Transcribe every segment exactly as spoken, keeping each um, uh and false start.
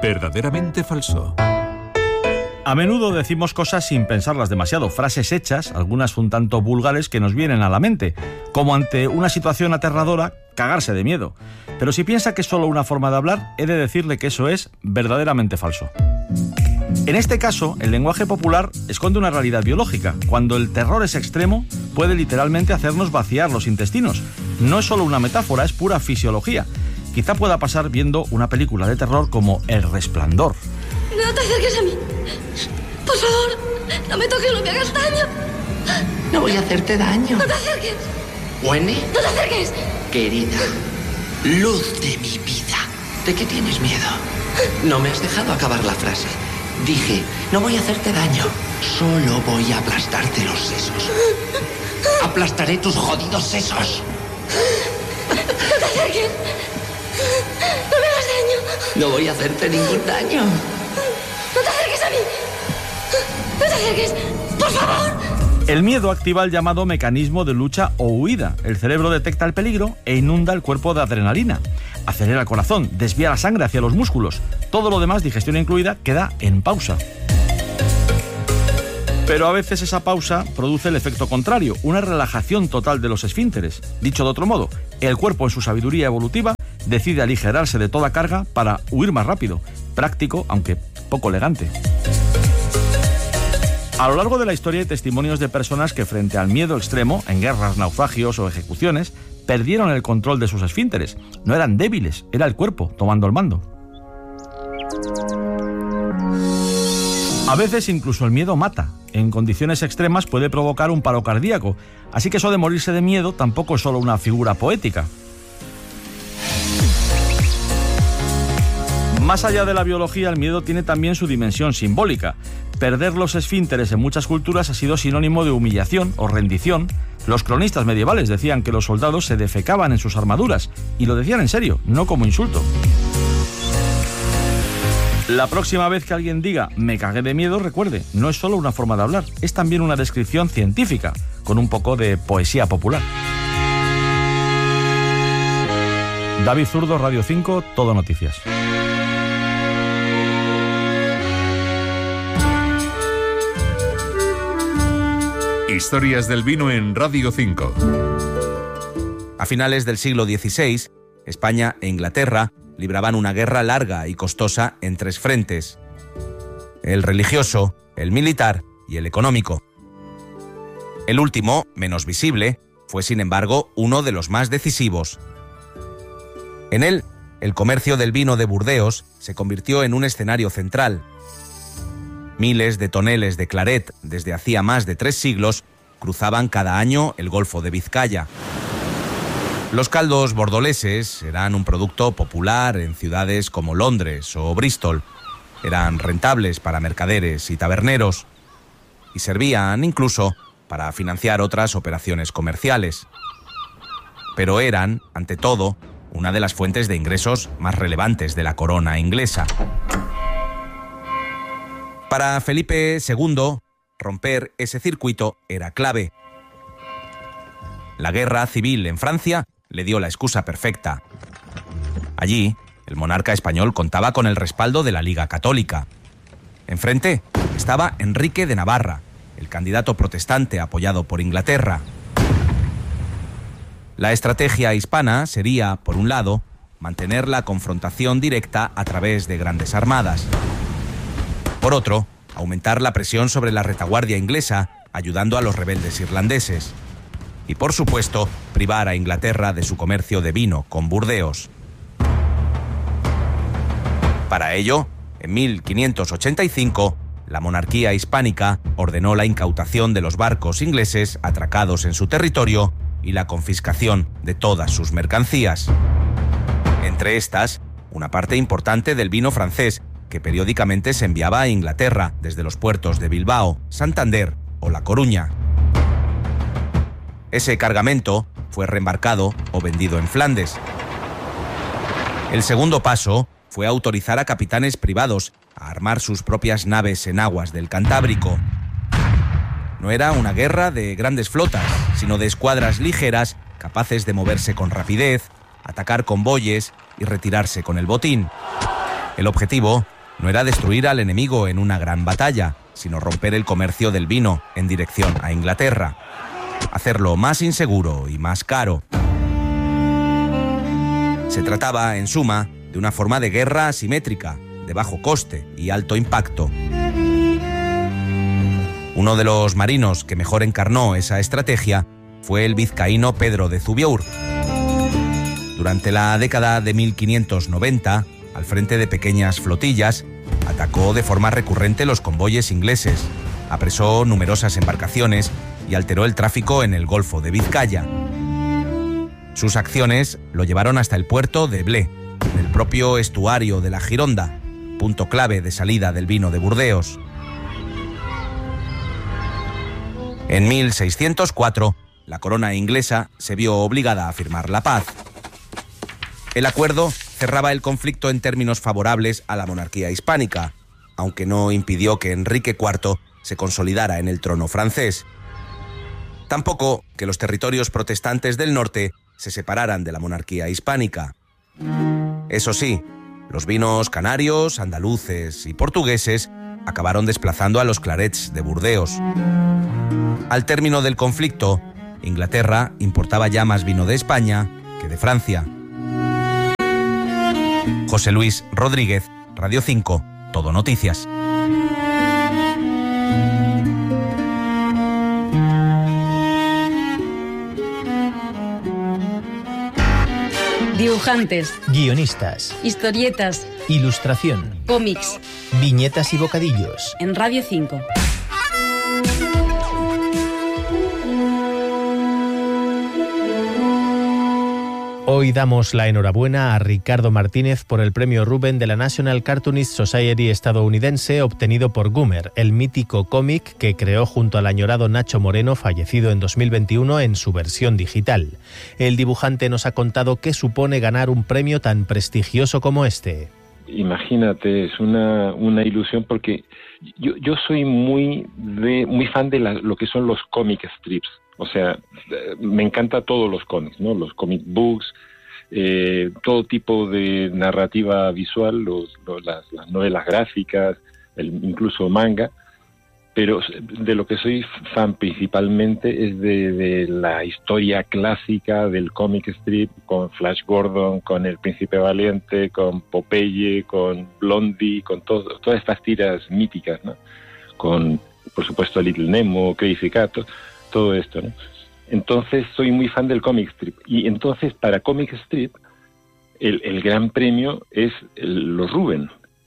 Verdaderamente falso. A menudo decimos cosas sin pensarlas demasiado, frases hechas, algunas un tanto vulgares, que nos vienen a la mente, como ante una situación aterradora, cagarse de miedo. Pero si piensa que es solo una forma de hablar, he de decirle que eso es verdaderamente falso. En este caso, el lenguaje popular esconde una realidad biológica. Cuando el terror es extremo, puede literalmente hacernos vaciar los intestinos. No es solo una metáfora, es pura fisiología. Quizá pueda pasar viendo una película de terror como El Resplandor. No te acerques a mí. Por favor, no me toques, no me hagas daño. No voy a hacerte daño. No te acerques. ¿Huene? No te acerques. Querida, luz de mi vida. ¿De qué tienes miedo? No me has dejado acabar la frase. Dije, no voy a hacerte daño. Solo voy a aplastarte los sesos. Aplastaré tus jodidos sesos. No te acerques. No me hagas daño. No voy a hacerte ningún daño. No te acerques a mí. No te acerques. Por favor. El miedo activa el llamado mecanismo de lucha o huida. El cerebro detecta el peligro e inunda el cuerpo de adrenalina. Acelera el corazón, desvía la sangre hacia los músculos. Todo lo demás, digestión incluida, queda en pausa. Pero a veces esa pausa produce el efecto contrario, una relajación total de los esfínteres. Dicho de otro modo, el cuerpo en su sabiduría evolutiva decide aligerarse de toda carga para huir más rápido. Práctico, aunque poco elegante. A lo largo de la historia hay testimonios de personas que frente al miedo extremo, en guerras, naufragios o ejecuciones, perdieron el control de sus esfínteres. No eran débiles, era el cuerpo tomando el mando. A veces incluso el miedo mata. En condiciones extremas puede provocar un paro cardíaco, así que eso de morirse de miedo tampoco es solo una figura poética. Más allá de la biología, el miedo tiene también su dimensión simbólica. Perder los esfínteres en muchas culturas ha sido sinónimo de humillación o rendición. Los cronistas medievales decían que los soldados se defecaban en sus armaduras, y lo decían en serio, no como insulto. La próxima vez que alguien diga «me cagué de miedo», recuerde, no es solo una forma de hablar, es también una descripción científica, con un poco de poesía popular. David Zurdo, Radio cinco, Todo Noticias. Historias del vino en Radio cinco. A finales del siglo dieciséis, España e Inglaterra libraban una guerra larga y costosa en tres frentes: el religioso, el militar y el económico. El último, menos visible, fue sin embargo uno de los más decisivos. En él, el comercio del vino de Burdeos se convirtió en un escenario central. Miles de toneles de claret desde hacía más de tres siglos cruzaban cada año el Golfo de Vizcaya. Los caldos bordoleses eran un producto popular en ciudades como Londres o Bristol. Eran rentables para mercaderes y taberneros y servían incluso para financiar otras operaciones comerciales. Pero eran, ante todo, una de las fuentes de ingresos más relevantes de la corona inglesa. Para Felipe segundo, romper ese circuito era clave. La guerra civil en Francia le dio la excusa perfecta. Allí, el monarca español contaba con el respaldo de la Liga Católica. Enfrente estaba Enrique de Navarra, el candidato protestante apoyado por Inglaterra. La estrategia hispana sería, por un lado, mantener la confrontación directa a través de grandes armadas. Por otro, aumentar la presión sobre la retaguardia inglesa, ayudando a los rebeldes irlandeses. Y, por supuesto, privar a Inglaterra de su comercio de vino con Burdeos. Para ello, en mil quinientos ochenta y cinco, la monarquía hispánica ordenó la incautación de los barcos ingleses atracados en su territorio y la confiscación de todas sus mercancías. Entre estas, una parte importante del vino francés que periódicamente se enviaba a Inglaterra desde los puertos de Bilbao, Santander o La Coruña. Ese cargamento fue reembarcado o vendido en Flandes. El segundo paso fue autorizar a capitanes privados a armar sus propias naves en aguas del Cantábrico. No era una guerra de grandes flotas, sino de escuadras ligeras capaces de moverse con rapidez, atacar convoyes y retirarse con el botín. El objetivo no era destruir al enemigo en una gran batalla, sino romper el comercio del vino en dirección a Inglaterra. Hacerlo más inseguro y más caro. Se trataba, en suma, de una forma de guerra asimétrica, de bajo coste y alto impacto. Uno de los marinos que mejor encarnó esa estrategia fue el vizcaíno Pedro de Zubiaur. Durante la década de mil quinientos noventa, al frente de pequeñas flotillas, atacó de forma recurrente los convoyes ingleses, apresó numerosas embarcaciones y alteró el tráfico en el Golfo de Vizcaya. Sus acciones lo llevaron hasta el puerto de Blé, en el propio estuario de la Gironda, punto clave de salida del vino de Burdeos. En mil seiscientos cuatro, la corona inglesa se vio obligada a firmar la paz. El acuerdo cerraba el conflicto en términos favorables a la monarquía hispánica, aunque no impidió que Enrique cuarto se consolidara en el trono francés. Tampoco que los territorios protestantes del norte se separaran de la monarquía hispánica. Eso sí, los vinos canarios, andaluces y portugueses acabaron desplazando a los clarets de Burdeos. Al término del conflicto, Inglaterra importaba ya más vino de España que de Francia. José Luis Rodríguez, Radio cinco, Todo Noticias. Dibujantes, guionistas, historietas, ilustración, cómics, viñetas y bocadillos. En Radio cinco. Hoy damos la enhorabuena a Ricardo Martínez por el premio Rubén de la National Cartoonist Society estadounidense obtenido por Goomer, el mítico cómic que creó junto al añorado Nacho Moreno, fallecido en dos mil veintiuno en su versión digital. El dibujante nos ha contado qué supone ganar un premio tan prestigioso como este. Imagínate, es una, una ilusión porque yo, yo soy muy, de, muy fan de la, lo que son los comic strips. O sea, me encanta todos los cómics, ¿no? Los comic books, eh, todo tipo de narrativa visual, los, los, las, las novelas gráficas, el, incluso manga. Pero de lo que soy fan principalmente es de, de la historia clásica del comic strip, con Flash Gordon, con El Príncipe Valiente, con Popeye, con Blondie, con todo, todas estas tiras míticas, ¿no? Con, por supuesto, Little Nemo, Crazy Cat, todo esto, ¿no? Entonces soy muy fan del comic strip. Y entonces para comic strip el, el gran premio es el, los Rubén.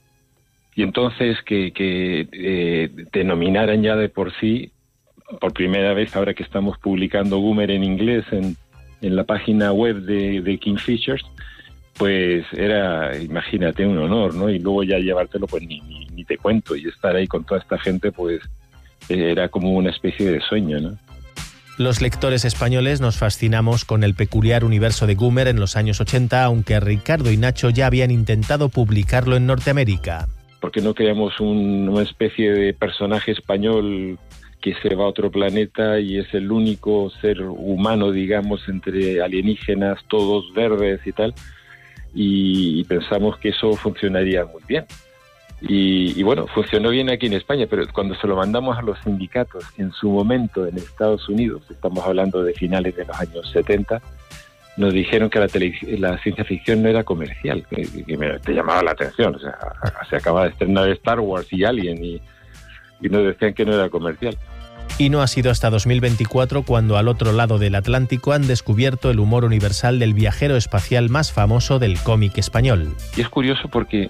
Y entonces que, que eh, te nominaran ya de por sí, por primera vez ahora que estamos publicando Goomer en inglés en, en la página web de, de Kingfishers, pues era, imagínate, un honor, ¿no? Y luego ya llevártelo, pues ni, ni, ni te cuento, y estar ahí con toda esta gente, pues era como una especie de sueño, ¿no? Los lectores españoles nos fascinamos con el peculiar universo de Goomer en los años ochenta, aunque Ricardo y Nacho ya habían intentado publicarlo en Norteamérica. ¿Por qué no creamos un, una especie de personaje español que se va a otro planeta y es el único ser humano, digamos, entre alienígenas, todos verdes y tal? Y, y pensamos que eso funcionaría muy bien. Y, y bueno, funcionó bien aquí en España, pero cuando se lo mandamos a los sindicatos en su momento en Estados Unidos, estamos hablando de finales de los años setenta, nos dijeron que la, tele, la ciencia ficción no era comercial, que, que me, te llamaba la atención. O sea, se acaba de estrenar Star Wars y Alien y, y nos decían que no era comercial. Y no ha sido hasta dos mil veinticuatro cuando al otro lado del Atlántico han descubierto el humor universal del viajero espacial más famoso del cómic español. Y es curioso porque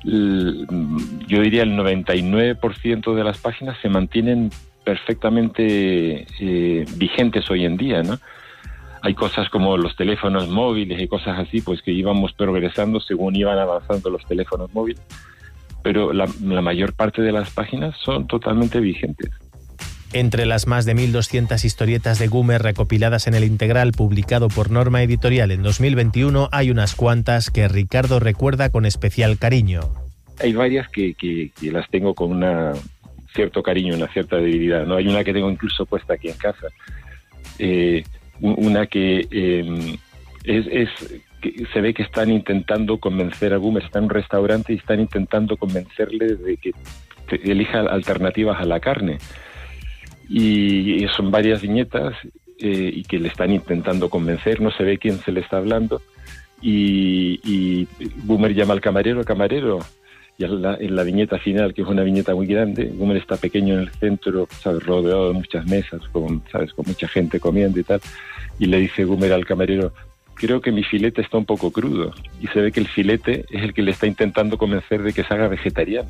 yo diría el noventa y nueve por ciento de las páginas se mantienen perfectamente eh, vigentes hoy en día, ¿no? Hay cosas como los teléfonos móviles y cosas así, pues que íbamos progresando según iban avanzando los teléfonos móviles, pero la, la mayor parte de las páginas son totalmente vigentes. Entre las más de mil doscientas historietas de Goomer recopiladas en el integral publicado por Norma Editorial en dos mil veintiuno, hay unas cuantas que Ricardo recuerda con especial cariño. Hay varias que, que, que las tengo con una cierto cariño, una cierta debilidad, ¿no? Hay una que tengo incluso puesta aquí en casa. Eh, una que eh, es, es que se ve que están intentando convencer a Goomer, está en un restaurante y están intentando convencerle de que elija alternativas a la carne. Y, y son varias viñetas eh, y que le están intentando convencer, no se ve quién se le está hablando. Y, y Goomer llama al camarero, camarero, y en la, en la viñeta final, que es una viñeta muy grande, Goomer está pequeño en el centro, ¿sabes?, rodeado de muchas mesas, con, ¿sabes?, con mucha gente comiendo y tal, y le dice Goomer al camarero, creo que mi filete está un poco crudo, y se ve que el filete es el que le está intentando convencer de que se haga vegetariano.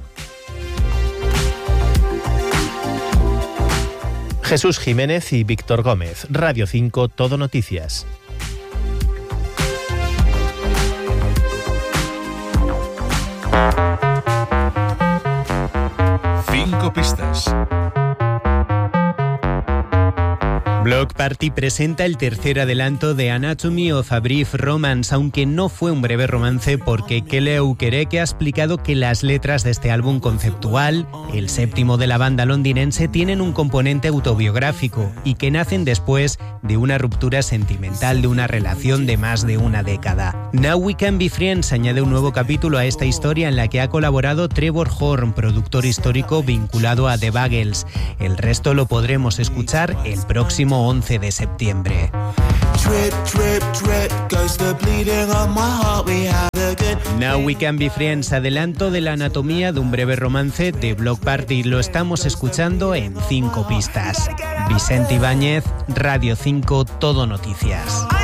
Jesús Jiménez y Víctor Gómez, Radio cinco, Todo Noticias. Cinco pistas. Block Party presenta el tercer adelanto de Anatomy of a Brief Romance, aunque no fue un breve romance porque Kele Ukereke ha explicado que las letras de este álbum conceptual, el séptimo de la banda londinense, tienen un componente autobiográfico y que nacen después de una ruptura sentimental de una relación de más de una década. Now We Can Be Friends añade un nuevo capítulo a esta historia en la que ha colaborado Trevor Horn, productor histórico vinculado a The Buggles. El resto lo podremos escuchar el próximo once de septiembre. Now We Can Be Friends, adelanto de la anatomía de un breve romance de Block Party. Lo estamos escuchando en cinco pistas. Vicente Ibáñez, Radio cinco, Todo Noticias.